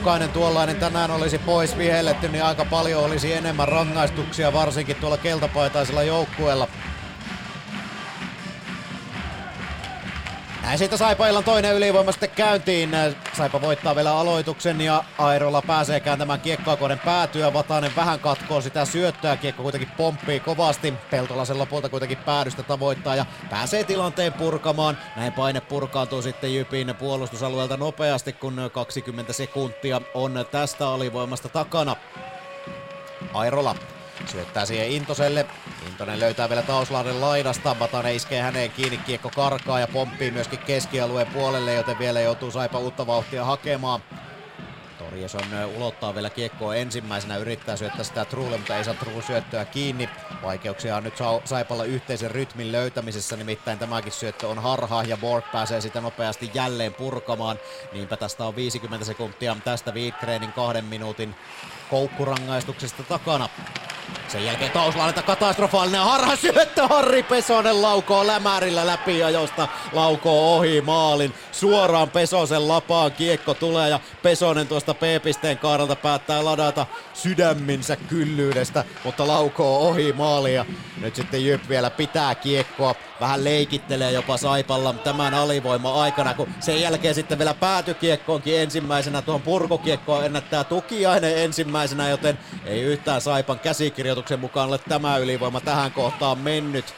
jokainen tuollainen tänään olisi pois vihelletty, niin aika paljon olisi enemmän rangaistuksia, varsinkin tuolla keltapaitaisella joukkueella. Näin siitä Saipa illan toinen ylivoima sitten käyntiin. Saipa voittaa vielä aloituksen ja Airola pääsee kääntämään kiekkoa kohden päätyä. Vatanen vähän katkoo sitä syöttöä. Kiekko kuitenkin pomppii kovasti. Peltola sen lopulta kuitenkin päädystä tavoittaa ja pääsee tilanteen purkamaan. Näin paine purkaantuu sitten Jypin puolustusalueelta nopeasti, kun 20 sekuntia on tästä alivoimasta takana. Airola syöttää siihen Intoselle. Intonen löytää vielä Tauslahden laidasta. Vatanen iskee häneen kiinni, kiekko karkaa ja pomppii myöskin keskialueen puolelle, joten vielä joutuu Saipa uutta vauhtia hakemaan. Torjesson ulottaa vielä kiekkoa ensimmäisenä, yrittää syöttää sitä Truulle, mutta ei saa True syöttöä kiinni. Vaikeuksia on nyt Saipalla yhteisen rytmin löytämisessä, nimittäin tämäkin syöttö on harha ja Borg pääsee sitä nopeasti jälleen purkamaan. Niinpä tästä on 50 sekuntia tästä Widgrenin 2 minuutin koukkurangaistuksesta takana. Sen jälkeen Tauslahdelta katastrofaalinen harhasyöttö. Harri Pesonen laukoo lämärillä läpi ja josta laukoo ohi maalin. Suoraan Pesosen lapaan kiekko tulee ja Pesonen tuosta P-pisteen kaaralta päättää ladata sydäminsä kyllyydestä, mutta laukoo ohi maalia. Nyt sitten Jyp vielä pitää kiekkoa. Vähän leikittelee jopa Saipalla tämän alivoima aikana, kun sen jälkeen sitten vielä päätykiekkoonkin ensimmäisenä tuohon purkukiekkoon ennättää Tukiainen ensimmäisenä, joten ei yhtään Saipan käsikirjoituksen mukaan ole tämä ylivoima tähän kohtaan mennyt.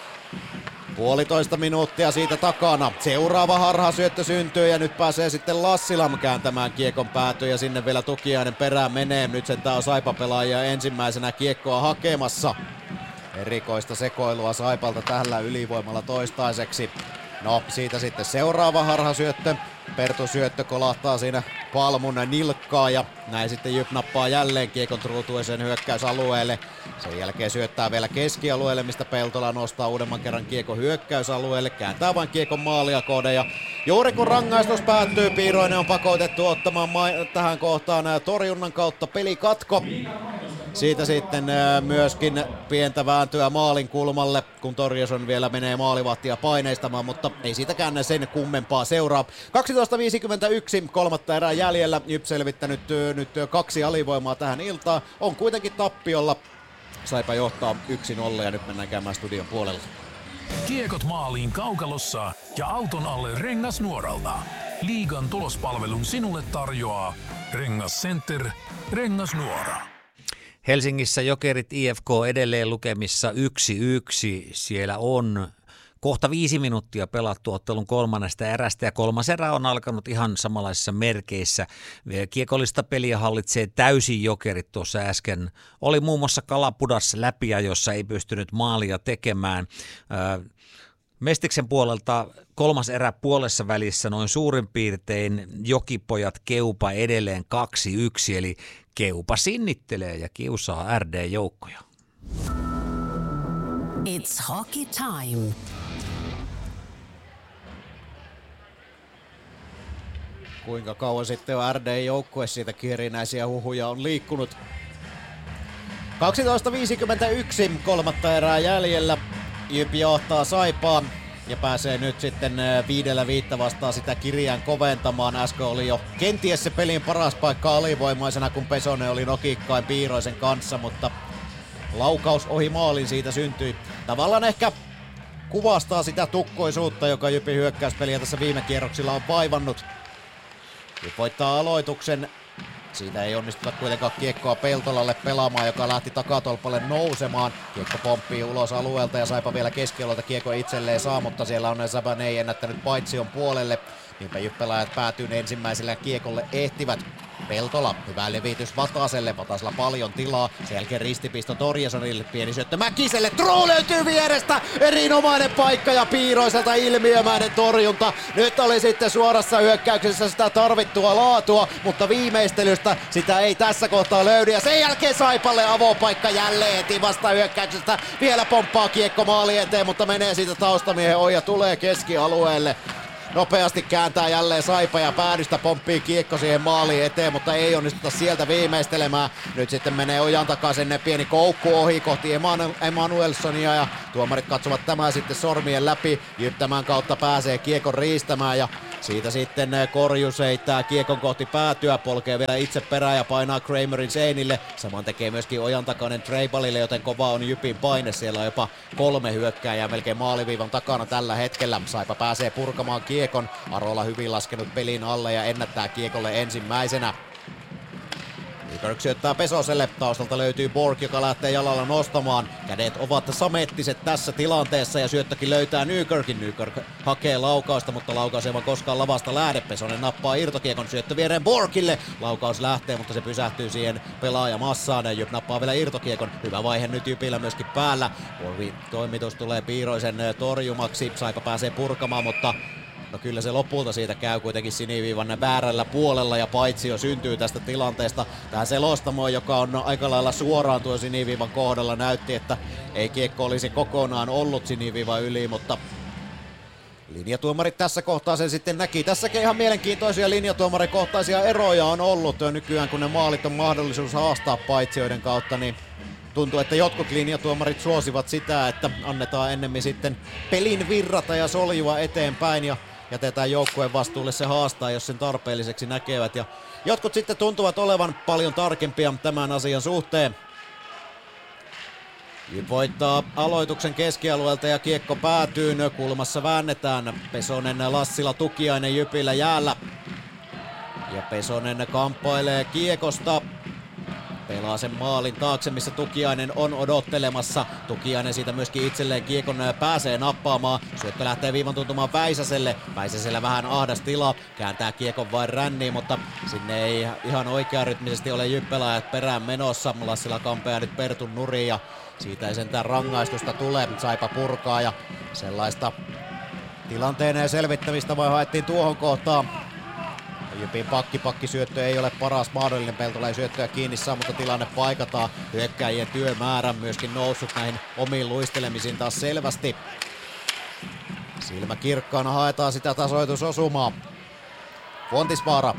1,5 minuuttia siitä takana. Seuraava harhasyöttö syntyy ja nyt pääsee sitten Lassilam kääntämään kiekon päätyyn ja sinne vielä Tukiainen perään menee. Nyt sentään on Saipa-pelaajia ensimmäisenä kiekkoa hakemassa. Erikoista sekoilua Saipalta tällä ylivoimalla toistaiseksi. No, siitä sitten seuraava harhasyöttö. Pertu syöttö kolahtaa siinä Palmun nilkkaa ja näin sitten Jyp nappaa jälleen kiekon truutuisen hyökkäysalueelle. Sen jälkeen syöttää vielä keskialueelle, mistä Peltola nostaa uudemman kerran kiekon hyökkäysalueelle. Kääntää vain kiekon maalia kohden ja juuri kun rangaistus päättyy, Piiroinen on pakotettu ottamaan tähän kohtaan torjunnan kautta pelikatko. Siitä sitten myöskin pientä vääntöä maalin kulmalle, kun Torjesson vielä menee maalivahtia paineistamaan, mutta ei siitäkään sen kummempaa seuraa. 12.51, kolmatta erää jäljellä. Jyp selvittänyt nyt 2 alivoimaa tähän iltaan. On kuitenkin tappiolla. Saipa johtaa 1-0 ja nyt mennään käymään studion puolella. Kiekot maaliin kaukalossa ja auton alle Rengasnuoralta. Liigan tulospalvelun sinulle tarjoaa Rengas Center, Rengasnuora. Helsingissä Jokerit IFK edelleen lukemissa 1-1. Siellä on kohta 5 minuuttia pelattu ottelun kolmannesta erästä ja kolmas erä on alkanut ihan samanlaisissa merkeissä. Kiekollista peliä hallitsee täysin Jokerit tuossa äsken. Oli muun muassa Kalapudas läpiä, jossa ei pystynyt maalia tekemään. Mestiksen puolelta kolmas erä puolessa välissä noin suurin piirtein Jokipojat Keupa edelleen 2-1, eli Keupa sinnittelee ja kiusaa RD-joukkoja. It's hockey time. Kuinka kauan sitten on RD-joukkue siitä erinäisiä huhuja on liikkunut. 12.51, kolmatta erää jäljellä. Jyp johtaa Saipaa ja pääsee nyt sitten 5-5 vastaan sitä kirjaan koventamaan. Äsken oli jo kenties se pelin paras paikka alivoimaisena, kun Pesonen oli nokikkain Piiroisen kanssa, mutta laukaus ohi maalin siitä syntyi. Tavallaan ehkä kuvastaa sitä tukkoisuutta, joka Jypin hyökkäyspeliä tässä viime kierroksilla on vaivannut. Jyp voittaa aloituksen. Siitä ei onnistuta kuitenkaan kiekkoa Peltolalle pelaamaan, joka lähti takatolpalle nousemaan. Kiekko pomppii ulos alueelta ja Saipa vielä keskialueelta kiekko itselleen saa, mutta siellä on Sabanei ennättänyt paitsion puolelle. Niinpä Jyp-pelaajat päätyyn ensimmäisellä kiekolle ehtivät. Peltola, hyvä levitys Vataselle, Vatasella paljon tilaa. Sen jälkeen ristipisto Torjesonille, pieni syöttö Mäkiselle, True löytyy vierestä, erinomainen paikka ja Piiroiselta ilmiömäinen torjunta. Nyt oli sitten suorassa hyökkäyksessä sitä tarvittua laatua, mutta viimeistelystä sitä ei tässä kohtaa löydy. Ja sen jälkeen Saipalle avopaikka jälleen heti vasta hyökkäyksestä. Vielä pomppaa kiekko maali eteen, mutta menee siitä taustamiehen ohi ja tulee keskialueelle. Nopeasti kääntää jälleen Saipa ja päädystä pomppii kiekko siihen maaliin eteen, mutta ei onnistuta sieltä viimeistelemään. Nyt sitten menee ojan takaa sinne pieni koukku ohi kohti Emanuelsonia ja tuomarit katsovat tämän sitten sormien läpi. Jyp tämän kautta pääsee kiekon riistämään ja Siitä sitten Korjus heittää kiekon kohti päätyä, polkee vielä itse perään ja painaa Kramerin seinille. Saman tekee myöskin Ojantakainen Treibalille, joten kova on Jypin paine. Siellä on jopa 3 hyökkääjää melkein maaliviivan takana tällä hetkellä. Saipa pääsee purkamaan kiekon. Arola hyvin laskenut pelin alle ja ennättää kiekolle ensimmäisenä. Nykirk syöttää Pesoselle, taustalta löytyy Borg, joka lähtee jalalla nostamaan. Kädet ovat samettiset tässä tilanteessa ja syöttökin löytää Nykirkin. Nykirk hakee laukausta, mutta laukaus ei vaan koskaan lavasta lähde. Pesonen nappaa irtokiekon, syöttö viereen Borgille. Laukaus lähtee, mutta se pysähtyy siihen pelaajamassaan. Jyp nappaa vielä irtokiekon. Hyvä vaihe nyt Jypillä myöskin päällä. Borgin toimitus tulee Piiroisen torjumaksi. Saipa pääsee purkamaan, mutta no kyllä se lopulta siitä käy kuitenkin siniviivan väärällä puolella ja paitsio syntyy tästä tilanteesta. Tähän selostamoon, joka on aika lailla suoraan tuo siniviivan kohdalla, näytti, että ei kiekko olisi kokonaan ollut siniviivan yli, mutta linjatuomarit tässä kohtaa sen sitten näki. Tässäkin ihan mielenkiintoisia linjatuomarikohtaisia eroja on ollut nykyään, kun ne maalit on mahdollisuus haastaa paitsioiden kautta, niin tuntuu, että jotkut linjatuomarit suosivat sitä, että annetaan ennemmin sitten pelin virrata ja soljua eteenpäin ja jätetään joukkueen vastuulle se haastaa, jos sen tarpeelliseksi näkevät. Ja jotkut sitten tuntuvat olevan paljon tarkempia tämän asian suhteen. Jyp voittaa aloituksen keskialueelta ja kiekko päätyy. Kulmassa väännetään. Pesonen, Lassila, Tukiainen Jypillä jäällä. Ja Pesonen kamppailee kiekosta. Pelaa sen maalin taakse, missä Tukiainen on odottelemassa. Tukiainen siitä myöskin itselleen kiekon pääsee nappaamaan. Syöttö lähtee viivan tuntumaan Väisäselle. Väisäsellä vähän ahdas tila. Kääntää kiekon vain ränniin, mutta sinne ei ihan oikearytmisesti ole jyppelaajat perään menossa. Lassila kampeaa nyt Pertun nurin ja siitä ei sentään rangaistusta tule. Saipa purkaa ja sellaista tilanteen selvittämistä vai haettiin tuohon kohtaan. Jypin pakkisyöttö ei ole paras mahdollinen, Peltola ei syöttöä kiinni saa, mutta tilanne paikataan. Hyökkääjien työmäärä myöskin noussut näihin omiin luistelemisiin taas selvästi. Silmä kirkkaana haetaan sitä tasoitusosumaa. Vuontisvaara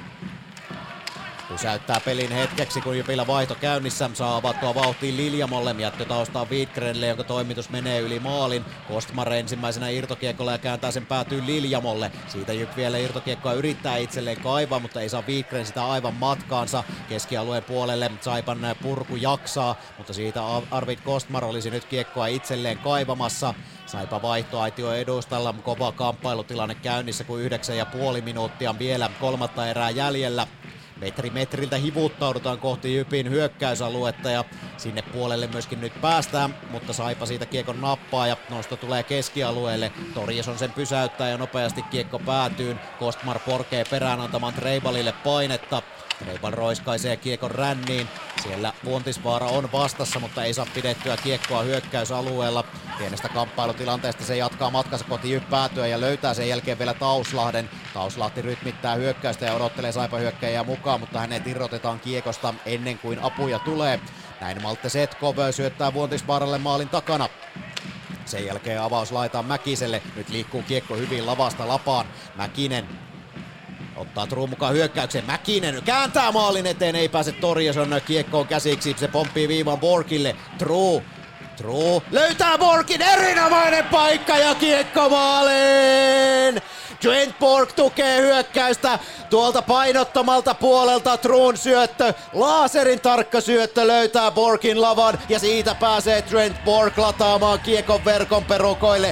pysäyttää pelin hetkeksi, kun Jypillä vaihto käynnissä. Saa avattua vauhtiin Liljamolle. Jättö taustaa Widgrenille, jonka toimitus menee yli maalin. Kostmar ensimmäisenä irtokiekolla ja kääntää sen päätyy Liljamolle. Siitä Jyp vielä irtokiekkoa yrittää itselleen kaivaa, mutta ei saa Widgren sitä aivan matkaansa. Keskialueen puolelle Saipan purku jaksaa, mutta siitä Arvid Kostmar olisi nyt kiekkoa itselleen kaivamassa. Saipa vaihtoaitio edustalla, kova kamppailutilanne käynnissä, kun 9,5 minuuttia vielä kolmatta erää jäljellä. Metriltä hivuttaudutaan kohti Jypin hyökkäysaluetta ja sinne puolelle myöskin nyt päästään, mutta Saipa siitä kiekon nappaa ja nosto tulee keskialueelle. Torjes on sen pysäyttää ja nopeasti kiekko päätyy. Kostmar porkee perään antamaan Treibalille painetta. Treibal roiskaisee kiekon ränniin. Siellä Vuontisvaara on vastassa, mutta ei saa pidettyä kiekkoa hyökkäysalueella. Pienestä kamppailutilanteesta se jatkaa matkansa kohti Jyp-päätyä ja löytää sen jälkeen vielä Tauslahden. Tauslahti rytmittää hyökkäystä ja odottelee Saipa hyökkäjää mukaan, mutta hänet irrotetaan kiekosta ennen kuin apuja tulee. Näin Malte Setkov syöttää Vuontisvaaralle maalin takana. Sen jälkeen avaus laitaan Mäkiselle. Nyt liikkuu kiekko hyvin lavasta lapaan. Mäkinen ottaa True mukaan hyökkäykseen. Mäkinen kääntää maalin eteen, ei pääse Torjason kiekkoon käsiksi. Se pomppii viivan Borgille. True löytää Borgin, erinomainen paikka ja kiekko maaliin! Trent Borg tukee hyökkäystä tuolta painottomalta puolelta. Trun syöttö, laaserin tarkka syöttö löytää Borgin lavan ja siitä pääsee Trent Borg lataamaan kiekon verkon perukoille.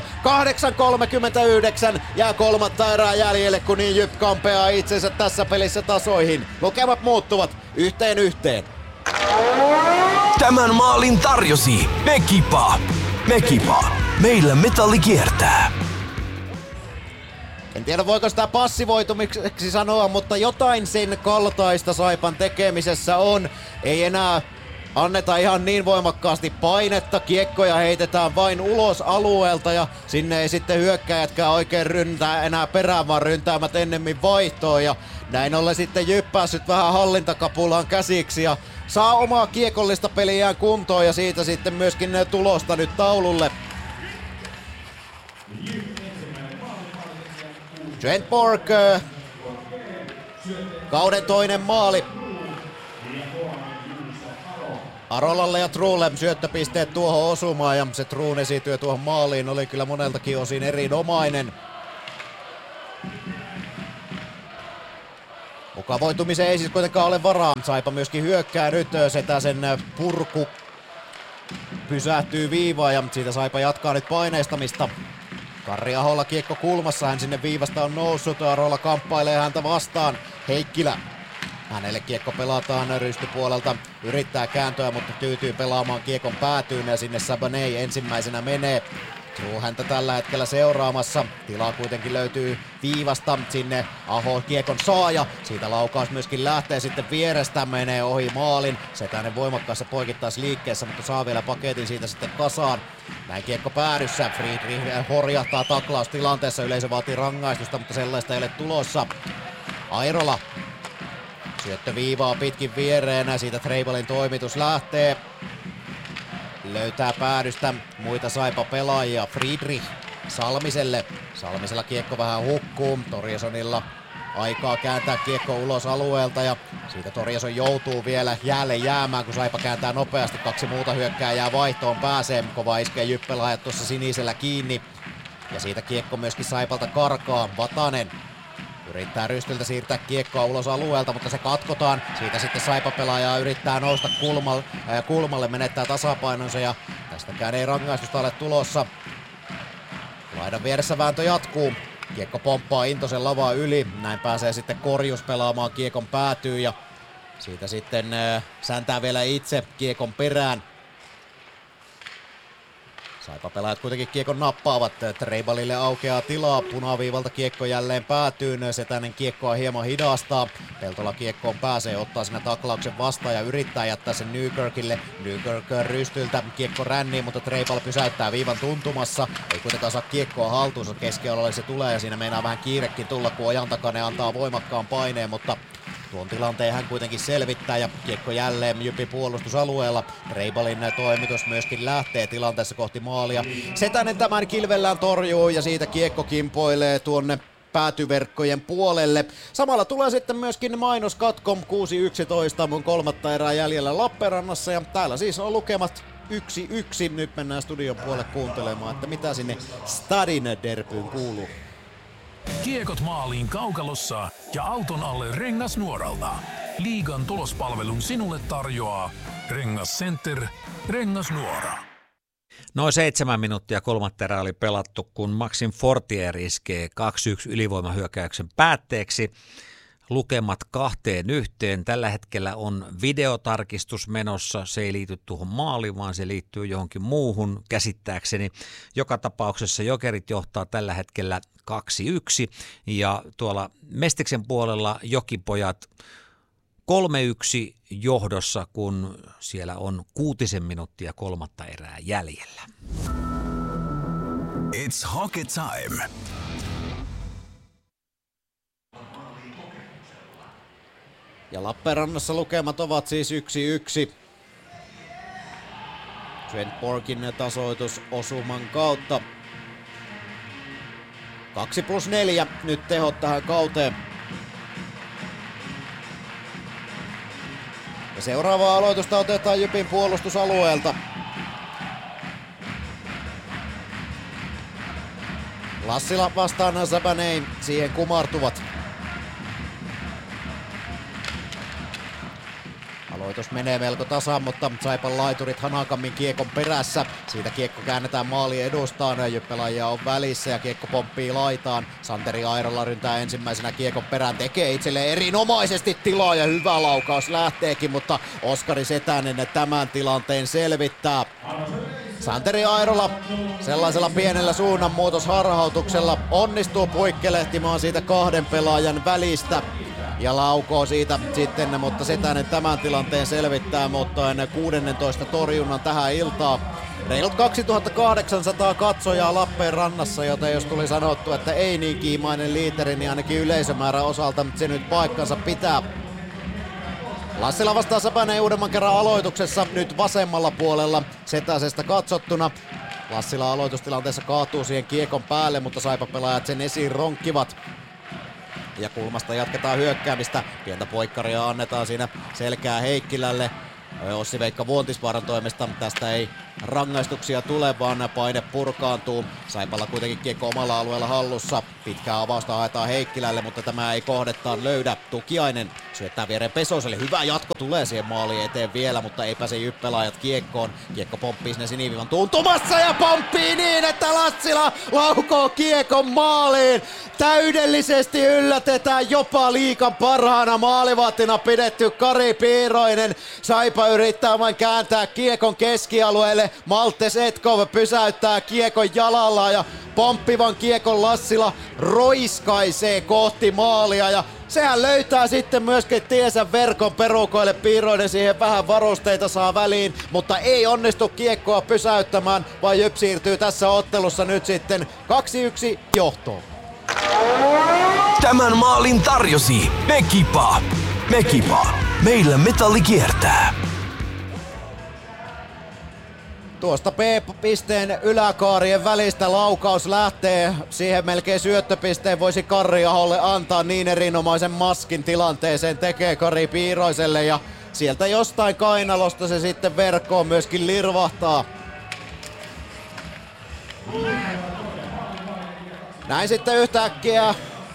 8.39 jää kolmatta erää jäljelle, kun niin Jyp kampeaa itsensä tässä pelissä tasoihin. Lukemat muuttuvat 1-1. Tämän maalin tarjosi Mekipa. Mekipa. Meillä metalli kiertää. En tiedä voiko sitä passivoitumiksi sanoa, mutta jotain sen kaltaista Saipan tekemisessä on. Ei enää anneta ihan niin voimakkaasti painetta, kiekkoja heitetään vain ulos alueelta ja sinne ei sitten hyökkäjätkään oikein ryntää enää perään, vaan ryntäämät ennemmin vaihtoon. Ja näin ollen sitten Jyp päässyt vähän hallintakapulaan käsiksi ja saa omaa kiekollista peliään kuntoon ja siitä sitten myöskin tulosta nyt taululle. Trent Borg, kauden toinen maali. Arolalle ja Trulle syöttöpisteet tuohon osumaan ja se Trun esityö tuohon maaliin oli kyllä moneltakin osin erinomainen. Mukavoitumiseen ei siis kuitenkaan ole varaa. Saipa myöskin hyökkää nyt, Setäsen purku pysähtyy viivaan ja siitä Saipa jatkaa nyt paineistamista. Karri Aholla kiekko kulmassa, hän sinne viivasta on noussut, Arola kamppailee häntä vastaan. Heikkilä. Hänelle kiekko pelataan rystypuolelta, yrittää kääntöä, mutta tyytyy pelaamaan kiekon päätyyn ja sinne Sabanei ensimmäisenä menee. True häntä tällä hetkellä seuraamassa. Tilaa kuitenkin löytyy viivasta. Sinne Aho kiekon saa ja siitä laukaus myöskin lähtee sitten vierestä. Menee ohi maalin. Setänen voimakkaassa poikittaisliikkeessä, mutta saa vielä paketin siitä sitten kasaan. Näin kiekko päädyssä. Friedrich horjahtaa taklaustilanteessa. Yleisö vaatii rangaistusta, mutta sellaista ei ole tulossa. Airola. Syöttö viivaa pitkin viereen. Siitä Treibalin toimitus lähtee. Löytää päädystä muita Saipa pelaajia. Friedrich Salmiselle. Salmisella kiekko vähän hukkuu. Torjesonilla aikaa kääntää kiekko ulos alueelta ja siitä Torjeson joutuu vielä jäälle jäämään, kun Saipa kääntää nopeasti. 2 muuta hyökkääjää vaihtoon pääsee. Kova iskee Jyppelaajat tuossa sinisellä kiinni. Ja siitä kiekko myöskin Saipalta karkaa. Vatanen yrittää rystyltä siirtää kiekkoa ulos alueelta, mutta se katkotaan. Siitä sitten Saipa-pelaajaa yrittää nousta kulmalle, menettää tasapainonsa ja tästäkään ei rangaistusta ole tulossa. Laidan vieressä vääntö jatkuu. Kiekko pomppaa Intosen lavaa yli. Näin pääsee sitten Korjus pelaamaan kiekon päätyyn ja siitä sitten säntää vielä itse kiekon perään. Saipa-pelaajat kuitenkin kiekon nappaavat. Treibalille aukeaa tilaa. Punaviivalta kiekko jälleen päätyyn. Setänen kiekkoa hieman hidastaa. Peltola kiekkoon pääsee, ottaa siinä taklauksen vastaan ja yrittää jättää sen Nykirkille. Nykirk rystyltä kiekko ränniin, mutta Treibal pysäyttää viivan tuntumassa. Ei kuitenkaan saa kiekkoa haltuunsa. Keskialalle se tulee ja siinä meinaa vähän kiirekin tulla, kun Ojantakainen antaa voimakkaan paineen, mutta tuon tilanteen hän kuitenkin selvittää ja kiekko jälleen Jypin puolustusalueella. Treibalin toimitus myöskin lähtee tilanteessa kohti maalia. Setänen tämän kilvellään torjuu ja siitä kiekko kimpoilee tuonne päätyverkkojen puolelle. Samalla tulee sitten myöskin mainoskatko 6.11 mun 3. erää jäljellä Lappeenrannassa ja täällä siis on lukemat 1-1. Nyt mennään studion puolelle kuuntelemaan, että mitä sinne Stadin derbyyn kuuluu. Kiekot maaliin kaukalossa ja auton alle Rengasnuoralta. Liigan tulospalvelun sinulle tarjoaa Rengas Center, Rengasnuora. Noin 7 minuuttia 3. erää oli pelattu, kun Maxim Fortier iskee 2-1 ylivoimahyökkäyksen päätteeksi. Lukemat 2-1. Tällä hetkellä on videotarkistus menossa. Se ei liity tuohon maaliin, vaan se liittyy johonkin muuhun käsittääkseni. Joka tapauksessa Jokerit johtaa tällä hetkellä 2-1. Ja tuolla Mestiksen puolella Jokipojat 3-1 johdossa, kun siellä on 6 minuuttia 3. erää jäljellä. It's hockey time. Ja Lappeenrannassa lukemat ovat siis 1-1. Trent Borkin tasoitus osuman kautta. 2+4 nyt tehot tähän kauteen. Ja seuraavaa aloitusta otetaan Jypin puolustusalueelta. Lassila vastaan Sabanei, siihen kumartuvat. Aloitus menee melko tasan, mutta Saipan laiturit Hanakammin kiekon perässä. Siitä kiekko käännetään maalin edustaan, Jyppelaajia on välissä ja kiekko pomppii laitaan. Santeri Airola ryntää ensimmäisenä kiekon perään, tekee itselleen erinomaisesti tilaa ja hyvä laukaus lähteekin, mutta Oskari Setänen tämän tilanteen selvittää. Santeri Airola sellaisella pienellä suunnanmuutosharhautuksella onnistuu puikkelehtimaan siitä 2 pelaajan välistä. Ja laukoo siitä sitten, mutta Setänen tämän tilanteen selvittää, mutta 16 torjunnan tähän iltaan. Reilut 2800 katsojaa Lappeenrannassa, joten jos tuli sanottu, että ei niin kiimainen liiteri, niin ainakin yleisömäärän osalta se nyt paikkansa pitää. Lassila vastaa Sabanei uudemman kerran aloituksessa, nyt vasemmalla puolella Setäsestä katsottuna. Lassila aloitustilanteessa kaatuu siihen kiekon päälle, mutta Saipa-pelaajat sen esiin ronkkivat. Ja kulmasta jatketaan hyökkäämistä. Pientä poikkaria annetaan siinä selkää Heikkilälle. Ossi-Veikka Vuontisvaaran toimesta. Tästä ei rangaistuksia tule, vaan paine purkaantuu. Saipalla kuitenkin kiekko omalla alueella hallussa. Pitkää avausta haetaan Heikkilälle, mutta tämä ei kohdettaan löydä. Tukiainen syöttää viereen Pesoselle. Hyvä jatko tulee siihen maaliin eteen vielä, mutta ei pääse Jyp-pelaajat kiekkoon. Kiekko pomppii sinne sinivivan tuntumassa ja pomppii niin, että Lassila laukoo kiekon maaliin. Täydellisesti yllätetään jopa liigan parhaana maalivahtina pidetty Kari Piiroinen. Saipa yrittää vain kääntää kiekon keskialueelle. Malte Setkov pysäyttää kiekon jalalla ja pomppivan kiekon Lassila roiskaisee kohti maalia ja sehän löytää sitten myöskin tiensä verkon perukoille. Piiroinen siihen vähän varusteita saa väliin, mutta ei onnistu kiekkoa pysäyttämään, vaan Jyp siirtyy tässä ottelussa nyt sitten 2-1 johtoon. Tämän maalin tarjosi Mekipa. Mekipa. Meillä metalli kiertää. Tuosta B-pisteen yläkaarien välistä laukaus lähtee. Siihen melkein syöttöpisteen voisi Karri Aholle antaa, niin erinomaisen maskin tilanteeseen tekee Kari Piiroiselle. Ja sieltä jostain kainalosta se sitten verkkoon myöskin lirvahtaa. Näin sitten yhtäkkiä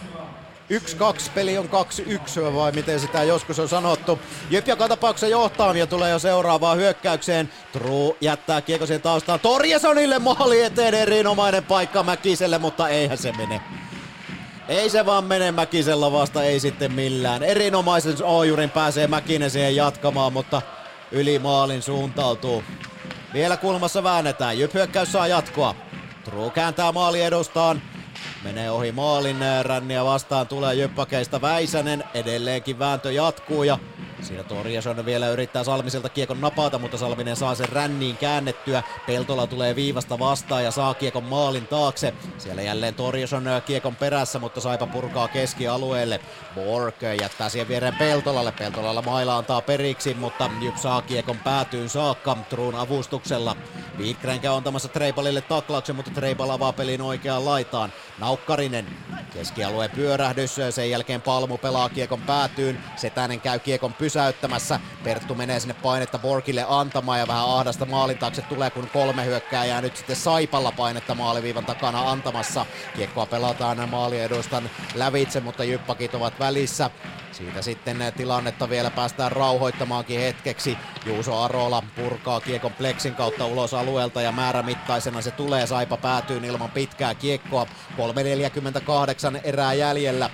1-2 peli on 2-1 vai miten sitä joskus on sanottu. Jyp joka tapauksessa johtaa ja tulee jo seuraavaan hyökkäykseen. True jättää kiekko siihen taustaan. Torjesonille maali eteen, erinomainen paikka Mäkiselle, mutta eihän se mene. Ei se vaan mene Mäkisellä vasta, ei sitten millään. Erinomaisen oojurin pääsee Mäkinen siihen jatkamaan, mutta yli maalin suuntautuu. Vielä kulmassa väännetään, Jyp hyökkäys saa jatkoa. True kääntää maali edustaan. Menee ohi maalin, ränniä vastaan tulee Jyppakeista Väisänen, edelleenkin vääntö jatkuu ja siinä Torjason vielä yrittää Salmiselta kiekon napata, mutta Salminen saa sen ränniin käännettyä. Peltola tulee viivasta vastaan ja saa kiekon maalin taakse. Siellä jälleen Torjason kiekon perässä, mutta Saipa purkaa keskialueelle. Borg jättää siihen viereen Peltolalle. Peltolalla maila antaa periksi, mutta Jyp saa kiekon päätyyn saakka Truun avustuksella. Wikgren käy antamassa Treipalille taklauksen, mutta Treipal avaa pelin oikeaan laitaan. Naukkarinen, keskialueen pyörähdys, sen jälkeen Palmu pelaa kiekon päätyyn. Setänen käy kiekon pysäyttämässä. Perttu menee sinne painetta Borgille antamaan ja vähän ahdasta maalin taakse tulee, kun 3 hyökkääjää nyt sitten Saipalla painetta maaliviivan takana antamassa. Kiekkoa pelataan maaliedustan lävitse, mutta Jyppakit ovat välissä. Siitä sitten tilannetta vielä päästään rauhoittamaankin hetkeksi. Juuso Arola purkaa kiekon pleksin kautta ulos alueelta ja määrämittaisena se tulee. Saipa päätyyn ilman pitkää kiekkoa. 3.48 erää jäljellä.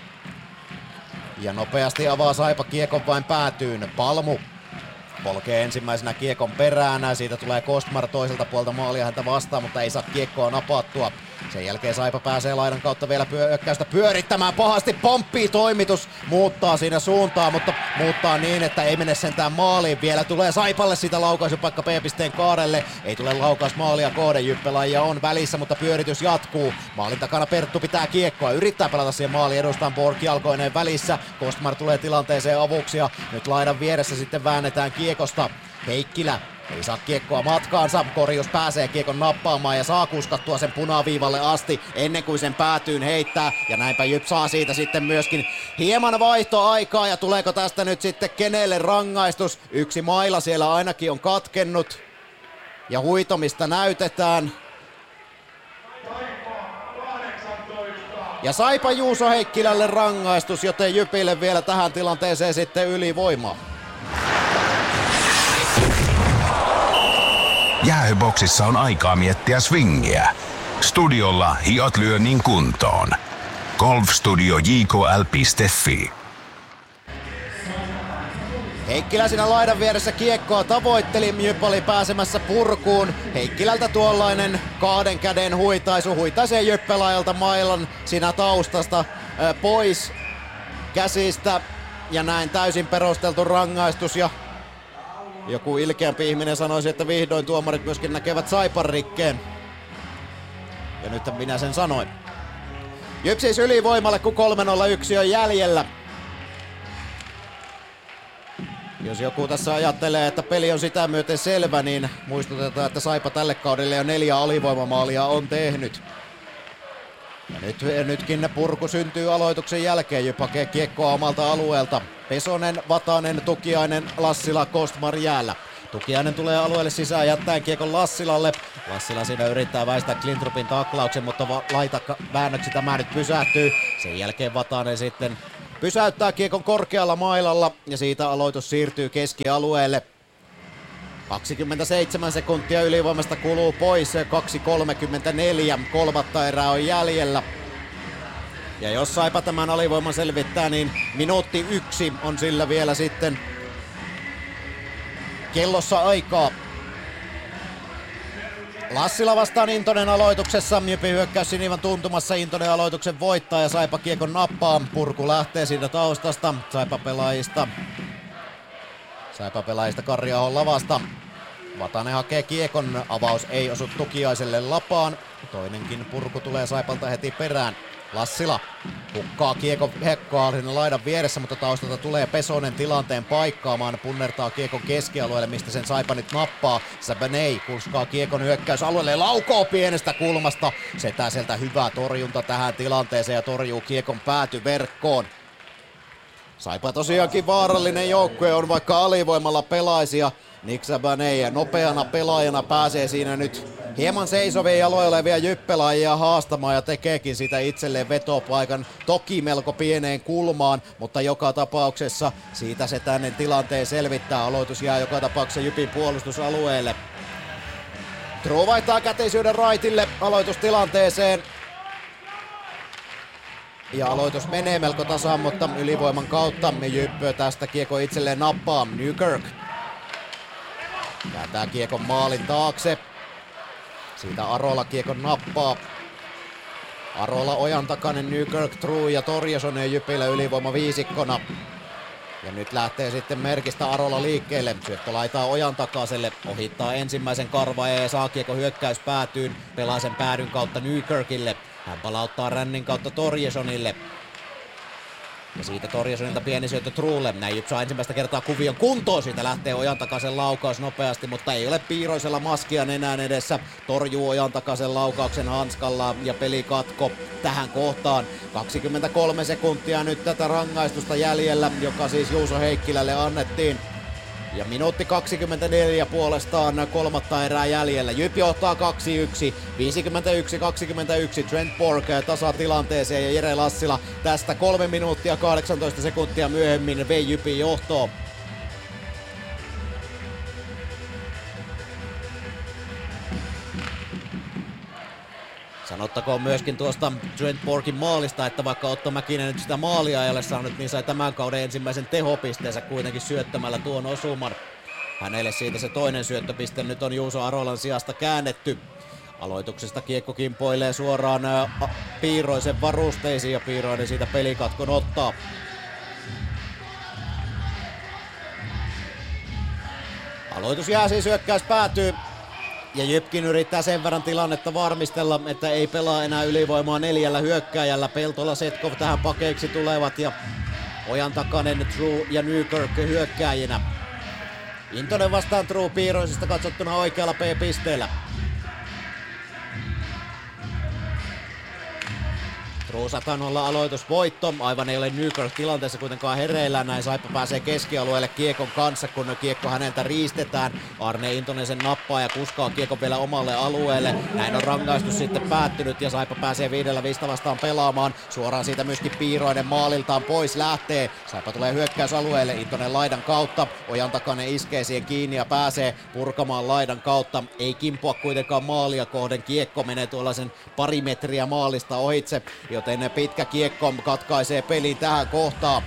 Ja nopeasti avaa Saipa kiekon vain päätyyn. Palmu polkee ensimmäisenä kiekon perään. Siitä tulee Kostmar toiselta puolta maalia häntä vastaan, mutta ei saa kiekkoa napattua. Sen jälkeen Saipa pääsee laidan kautta vielä hyökkäystä pyörittämään. Pahasti pomppii toimitus. Muuttaa siinä suuntaa, mutta muuttaa niin, että ei mene sentään maaliin. Vielä tulee Saipalle sitä laukaisupaikka B-pisteen kaarelle. Ei tule laukaus maalia kohden. Jyppelaajia on välissä, mutta pyöritys jatkuu. Maalin takana Perttu pitää kiekkoa. Yrittää pelata siihen maaliin edustaan. Borg jalkoineen välissä. Kostmar tulee tilanteeseen avuksi ja nyt laidan vieressä sitten väännetään kiekosta. Heikkilä ei saa kiekkoa matkaansa, Korjus pääsee kiekon nappaamaan ja saa kuskattua sen punaviivalle asti ennen kuin sen päätyyn heittää. Ja näinpä Jyp saa siitä sitten myöskin hieman vaihtoaikaa ja tuleeko tästä nyt sitten kenelle rangaistus. Yksi maila siellä ainakin on katkennut ja huitomista näytetään. Ja Saipa Juuso Heikkilälle rangaistus, joten Jypille vielä tähän tilanteeseen sitten ylivoimaa. Jäähyboksissa on aikaa miettiä swingiä. Studiolla hiot lyönnin kuntoon. golfstudiojkl.fi. Heikkilä siinä laidan vieressä kiekkoa tavoitteli, Jyp oli pääsemässä purkuun. Heikkilältä tuollainen 2 käden huitaisu, huitaisee Jyp-pelaajalta mailan siinä taustasta pois käsistä. Ja näin täysin perusteltu rangaistus ja joku ilkeämpi ihminen sanoisi, että vihdoin tuomarit myöskin näkevät Saipan rikkeen. Ja nyt minä sen sanoin. Jyp siis ylivoimalle, kun 3-0-1 on jäljellä. Jos joku tässä ajattelee, että peli on sitä myöten selvä, niin muistutetaan, että Saipa tälle kaudelle jo 4 alivoimamaalia on tehnyt. Ja nytkin purku syntyy aloituksen jälkeen. Jyp hakee kiekkoa omalta alueelta. Pesonen, Vatanen, Tukiainen, Lassila, Kostmar jäällä. Tukiainen tulee alueelle sisään jättäen kiekon Lassilalle. Lassila siinä yrittää väistää Klintrupin taklauksen, mutta väännöksi tämä nyt pysähtyy. Sen jälkeen Vatanen sitten pysäyttää kiekon korkealla mailalla ja siitä aloitus siirtyy keskialueelle. 27 sekuntia ylivoimasta kuluu pois, 2.34, kolmatta erää on jäljellä. Ja jos Saipa tämän alivoiman selvittää, niin minuutti 1 on sillä vielä sitten kellossa aikaa. Lassila vastaan Intonen aloituksessa. Jypin hyökkäys Sinivan tuntumassa. Intonen aloituksen voittaa ja Saipa kiekon nappaa. Purku lähtee siitä taustasta. Saipa pelaajista Karri-ahon lavasta. Vatanen hakee kiekon. Avaus ei osu Tukiaiselle lapaan. Toinenkin purku tulee Saipalta heti perään. Lassila hukkaa kiekon Hekkoa sinne laidan vieressä, mutta taustalta tulee Pesonen tilanteen paikkaamaan. Punnertaa kiekon keskialueelle, mistä sen Saipa nyt nappaa. Sabanei kuskaa kiekon hyökkäysalueelle ja laukoo pienestä kulmasta. Setäseltä hyvä torjunta tähän tilanteeseen ja torjuu kiekon päätyverkkoon. Saipa tosiaankin vaarallinen joukkue, on vaikka alivoimalla pelaisia. Nick Sabanei nopeana pelaajana pääsee siinä nyt hieman seisovia jaloja olevia jyppelaajia haastamaan ja tekeekin sitä itselleen vetopaikan. Toki melko pieneen kulmaan, mutta joka tapauksessa siitä se tänne tilanteen selvittää. Aloitus jää joka tapauksessa Jypin puolustusalueelle. True vaihtaa käteisyyden raitille aloitustilanteeseen. Ja aloitus menee melko tasaan, mutta ylivoiman kautta Jyppö tästä kiekko itselleen nappaa. Nykirk kääntää kiekon maalin taakse. Siitä Arola kiekon nappaa. Arola Ojantakainen, Nykirk, True ja Torjasonen Jypillä ylivoima viisikkona. Ja nyt lähtee sitten merkistä Arola liikkeelle. Syöttö laitaa Ojantakaiselle. Ohittaa ensimmäisen karvaa ja saa kiekko hyökkäys päätyyn. Pelaa sen päädyn kautta Nykirkille. Hän palauttaa rännin kautta Torjesonille. Ja siitä Torjesonilta pieni syöttö Truulle. Näin Jyp saa ensimmäistä kertaa kuvion kuntoon. Siitä lähtee Ojantakaisen laukaus nopeasti, mutta ei ole Piiroisella maskia nenään edessä. Torjuu Ojantakaisen laukauksen hanskalla ja pelikatko tähän kohtaan. 23 sekuntia nyt tätä rangaistusta jäljellä, joka siis Juuso Heikkilälle annettiin. Ja minuutti 24 puolestaan kolmatta erää jäljellä. Jypi ottaa 2-1, 51-21. Trent Borg tasatilanteeseen ja Jere Lassila tästä 3 minuuttia 18 sekuntia myöhemmin vei Jypin johtoon. Sanottakoon myöskin tuosta Trent Borgin maalista, että vaikka Otto Mäkinen nyt sitä maalia ei ole saanut, niin sai tämän kauden ensimmäisen tehopisteensä kuitenkin syöttämällä tuon osuman. Hänelle siitä se toinen syöttöpiste nyt on Juuso Arolan sijasta käännetty. Aloituksesta kiekko kimpoilee suoraan Piiroisen varusteisiin ja Piiroinen siitä pelikatkon ottaa. Aloitus jää siis, hyökkäys päätyy. Ja Jypkin yrittää sen verran tilannetta varmistella, että ei pelaa enää ylivoimaa 4 hyökkääjällä. Peltola, Setkov tähän pakeiksi tulevat ja Ojantakainen, True ja Nykirk hyökkääjinä. Intonen vastaan True Piiroisesta katsottuna oikealla P-pisteellä. True 100 aloitusvoitto. Aivan ei ole Nykirk tilanteessa kuitenkaan hereillä. Näin Saipa pääsee keskialueelle kiekon kanssa, kun kiekko häneltä riistetään. Arne Intonen sen nappaa ja kuskaa kiekon vielä omalle alueelle. Näin on rangaistus sitten päättynyt ja Saipa pääsee 5-5 vastaan pelaamaan. Suoraan siitä myöskin Piiroinen maaliltaan pois lähtee. Saipa tulee hyökkäysalueelle. Intonen laidan kautta. Ojantakainen iskee siihen kiinni ja pääsee purkamaan laidan kautta. Ei kimpua kuitenkaan maalia kohden. Kiekko menee tuollaisen pari metriä maalista ohitse, joten pitkä kiekko katkaisee pelin tähän kohtaan.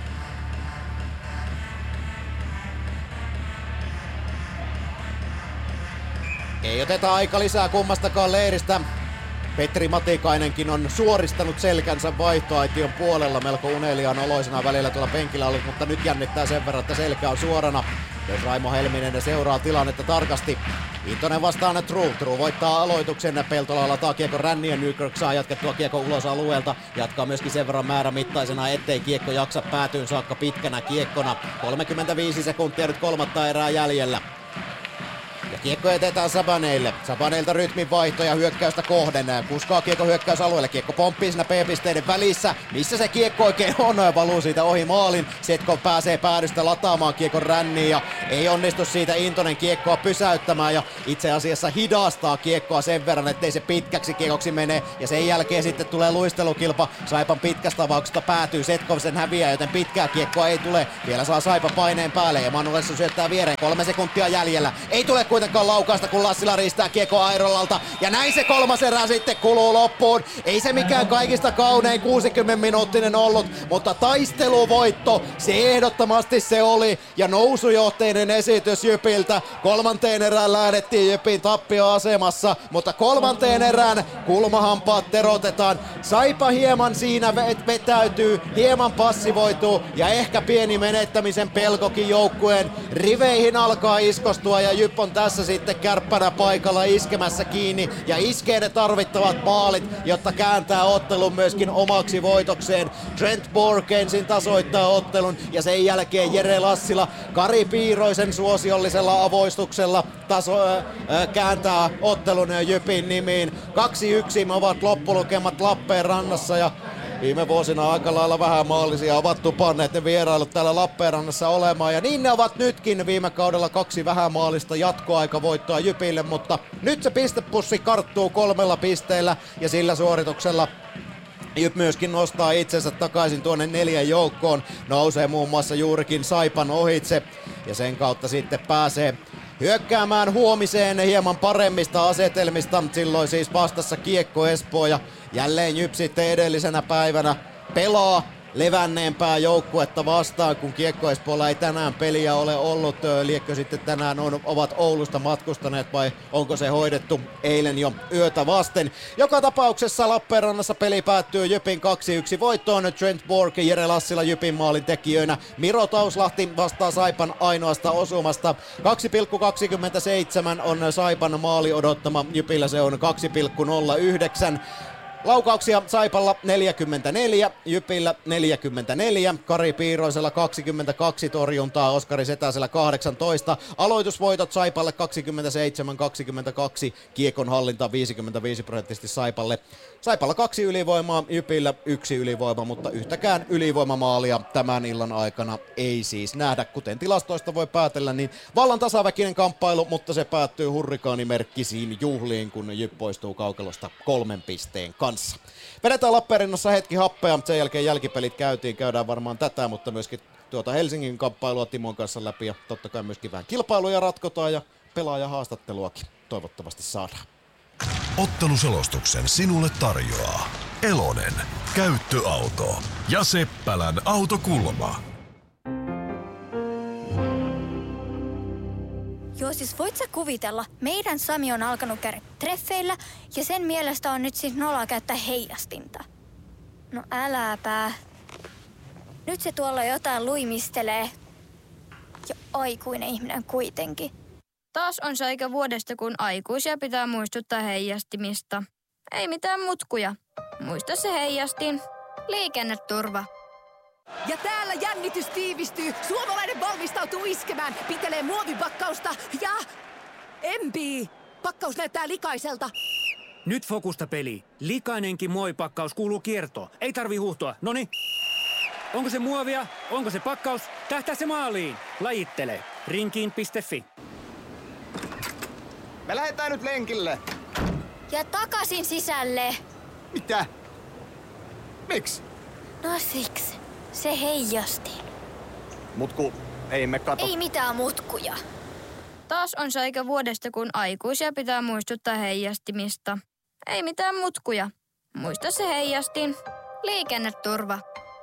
Ei oteta aika lisää kummastakaan leiristä. Petri Matikainenkin on suoristanut selkänsä vaihtoaition puolella melko uneliaan oloisena välillä tuolla penkillä ollut, mutta nyt jännittää sen verran, että selkä on suorana. Jos Raimo Helminen seuraa tilannetta tarkasti. Intonen vastaan True. True voittaa aloituksen. Peltola lataa kiekko ränniin ja Nykirk saa jatkettua kiekko ulos alueelta. Jatkaa myöskin sen verran määrämittaisena, ettei kiekko jaksa päätyyn saakka pitkänä kiekkona. 35 sekuntia nyt kolmatta erää jäljellä. Ja kiekko etetään Sabaneille. Sabaneilta rytmin vaihto ja hyökkäystä kohden. Kuskaa kiekko hyökkäysalueelle. Kiekko pomppii siinä P-pisteiden välissä. Missä se kiekko oikein on? Valuu siitä ohi maalin. Setkov pääsee päädystä lataamaan kiekon ränniin ja ei onnistu siitä Intonen kiekkoa pysäyttämään ja itse asiassa hidastaa kiekkoa sen verran, ettei se pitkäksi kiekoksi mene. Ja sen jälkeen sitten tulee luistelukilpa. Saipan pitkästä avauksesta päätyy. Setkov sen häviää, joten pitkää kiekkoa ei tule. Vielä saa Saipa paineen päälle ja Manu Lessu syöttää viereen. 3 sekuntia jäljellä. Ei tule kuitenkaan laukausta, kun Lassila riistää kiekko Airolalta. Ja näin se 3. erä sitten kuluu loppuun. Ei se mikään kaikista kaunein 60-minuuttinen ollut, mutta taisteluvoitto, se ehdottomasti se oli. Ja nousujohteinen esitys Jypiltä. 3. erään lähdettiin Jypin tappioasemassa, mutta 3. erään kulmahampaat terotetaan. Saipa hieman siinä vetäytyy, hieman passivoituu ja ehkä pieni menettämisen pelkokin joukkueen riveihin alkaa iskostua ja Jyp on tässä sitten kärppänä paikalla iskemässä kiinni ja iskee ne tarvittavat maalit, jotta kääntää ottelun myöskin omaksi voitokseen. Trent Bourque ensin tasoittaa ottelun ja sen jälkeen Jere Lassila Kari Piiroisen suosiollisella avoistuksella kääntää ottelun Jypin nimiin. 2-1 ovat loppulukemat Lappeenrannassa ja viime vuosina aika lailla vähän maallisia ovat tupanneet ne vierailut täällä Lappeenrannassa olemaan. Ja niin ne ovat nytkin, viime kaudella 2 vähämaallista jatkoaikavoittoa Jypille, mutta nyt se pistepussi karttuu 3 pisteellä ja sillä suorituksella Jyp myöskin nostaa itsensä takaisin tuonne 4 joukkoon. Nousee muun muassa juurikin Saipan ohitse ja sen kautta sitten pääsee hyökkäämään huomiseen hieman paremmista asetelmista. Silloin siis vastassa Kiekko Espoo ja jälleen Jyp sitten edellisenä päivänä pelaa levänneempää joukkuetta vastaan, kun Kiekko Espoolla ei tänään peliä ole ollut. Liekkö sitten tänään ovat Oulusta matkustaneet vai onko se hoidettu eilen jo yötä vasten? Joka tapauksessa Lappeenrannassa peli päättyy Jypin 2-1 voittoon. Trent Bourque, Jere Lassila Jypin maalin tekijöinä. Miro Tauslahti vastaa Saipan ainoasta osumasta. 2,27 on Saipan maali odottama. Jypillä se on 2,09. Laukauksia Saipalla 44, Jypillä 44, Kari Piiroisella 22 torjuntaa, Oskari Setäsellä 18. Aloitusvoitot Saipalle 27-22, kiekon hallinta 55% Saipalle. Saipalla 2 ylivoimaa, Jypillä 1 ylivoima, mutta yhtäkään ylivoimamaalia tämän illan aikana ei siis nähdä. Kuten tilastoista voi päätellä, niin vallan tasaväkinen kamppailu, mutta se päättyy hurrikaanimerkkisiin juhliin, kun Jyp poistuu kaukalosta 3 pisteen kanssa. Vedetään Lappeenrannassa hetki happea, sen jälkeen jälkipelit käydään varmaan tätä, mutta myöskin tuota Helsingin kamppailua Timon kanssa läpi ja totta kai myöskin vähän kilpailuja ratkotaan ja pelaajahaastatteluakin toivottavasti saadaan. Otteluselostuksen sinulle tarjoaa Elonen, käyttöauto ja Seppälän autokulma. Joo, siis voit sä kuvitella, meidän Sami on alkanut käydä treffeillä ja sen mielestä on nyt siis noloa käyttää heijastinta. No äläpä. Nyt se tuolla jotain luimistelee. Ja aikuinen ihminen kuitenkin. Taas on se aika vuodesta, kun aikuisia pitää muistuttaa heijastimista. Ei mitään mutkuja. Muista se heijastin. Liikenneturva. Ja täällä jännitys tiivistyy. Suomalainen valmistautuu iskemään. Pitelee muovipakkausta ja empii. Pakkaus näyttää likaiselta. Nyt fokusta peli. Likainenkin muovipakkaus kuuluu kiertoon. Ei tarvi huuhtoa. Noni. Onko se muovia? Onko se pakkaus? Tähtää se maaliin. Lajittele. Rinkiin.fi. Me lähdetään nyt lenkille. Ja takaisin sisälle. Mitä? Miksi? No siksi. Se heijasti. Mutku, ei me kato. Ei mitään mutkuja. Taas on se aika vuodesta, kun aikuisia pitää muistuttaa heijastimista. Ei mitään mutkuja. Muista se heijastin. Liikenneturva.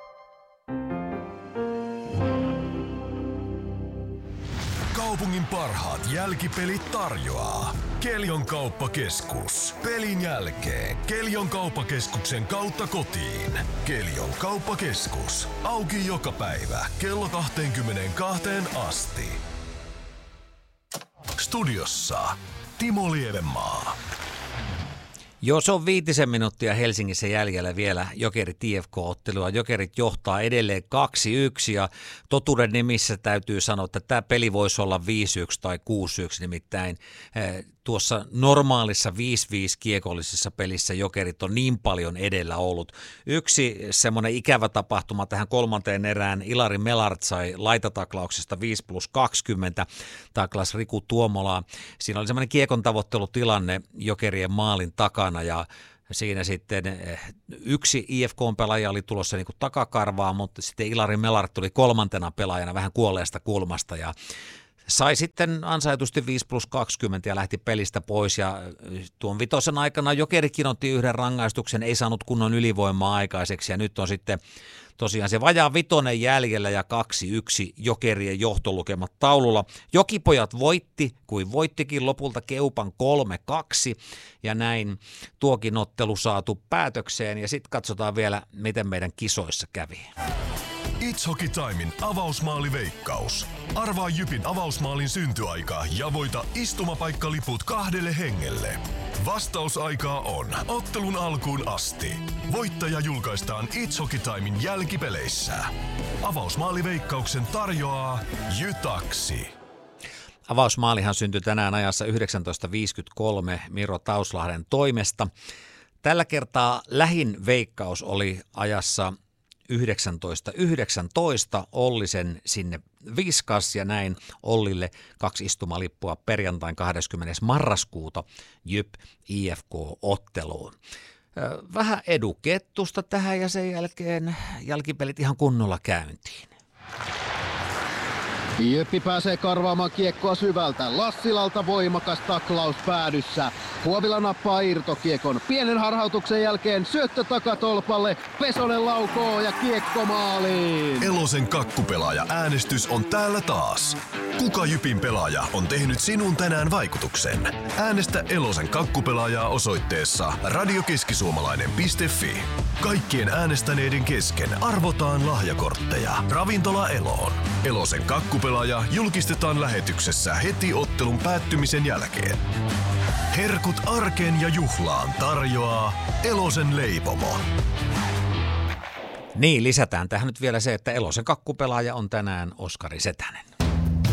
Kaupungin parhaat jälkipelit tarjoaa Keljon kauppakeskus. Pelin jälkeen Keljon kauppakeskuksen kautta kotiin. Keljon kauppakeskus. Auki joka päivä kello 22 asti. Studiossa Timo Lievenmaa. Joo, se on 5 minuuttia Helsingissä jäljellä vielä Jokerit IFK-ottelua. Jokerit johtaa edelleen 2-1 ja totuuden nimissä täytyy sanoa, että tämä peli voisi olla 5-1 tai 6-1, nimittäin tuossa normaalissa 5-5 kiekollisessa pelissä Jokerit on niin paljon edellä ollut. Yksi semmoinen ikävä tapahtuma tähän 3. erään, Ilari Melart sai laitataklauksesta 5+20, taklas Riku Tuomolaa. Siinä oli semmoinen kiekon tavoittelutilanne Jokerien maalin takana ja siinä sitten yksi IFK-pelaaja oli tulossa niin kuin takakarvaa, mutta sitten Ilari Melart tuli 3. pelaajana vähän kuolleesta kulmasta ja sai sitten ansaitusti 5+20 ja lähti pelistä pois ja tuon 5. aikana Jokerikin otti yhden rangaistuksen, ei saanut kunnon ylivoimaa aikaiseksi ja nyt on sitten tosiaan se vajaa 5 jäljellä ja 2-1 Jokerien johtolukemat taululla. Jokipojat voitti, kuin voittikin lopulta Keupan 3-2 ja näin tuokin ottelu saatu päätökseen ja sitten katsotaan vielä, miten meidän kisoissa kävi. It's Hockey Timein avausmaaliveikkaus. Arvaa Jypin avausmaalin syntyaika ja voita istumapaikaliput 2 hengelle. Vastausaikaa on ottelun alkuun asti. Voittaja julkaistaan It's Hockey Timein jälkipeleissä. Avausmaaliveikkauksen tarjoaa Jytaksi. Avausmaalihan syntyi tänään ajassa 19.53 Miro Tauslahden toimesta. Tällä kertaa lähin veikkaus oli ajassa 19.19. Olli sen sinne viskas ja näin Ollille 2 istumalippua perjantain 20. marraskuuta Jyp IFK-otteluun. Vähän edukettusta tähän ja sen jälkeen jälkipelit ihan kunnolla käyntiin. Jyppi pääsee karvaamaan kiekkoa syvältä. Lassilalta voimakas taklaus päädyssä. Huovila nappaa irtokiekon. Pienen harhautuksen jälkeen syöttö takatolpalle. Pesonen laukoo ja kiekko maaliin. Elosen kakkupelaaja äänestys on täällä taas. Kuka Jypin pelaaja on tehnyt sinun tänään vaikutuksen? Äänestä Elosen kakkupelaajaa osoitteessa radiokeskisuomalainen.fi. Kaikkien äänestäneiden kesken arvotaan lahjakortteja. Ravintola Eloon. Elosen kakkupelaaja julkistetaan lähetyksessä heti ottelun päättymisen jälkeen. Herkut arkeen ja juhlaan tarjoaa Elosen leipomo. Niin, lisätään tähän nyt vielä se, että Elosen kakkupelaaja on tänään Oskari Setänen.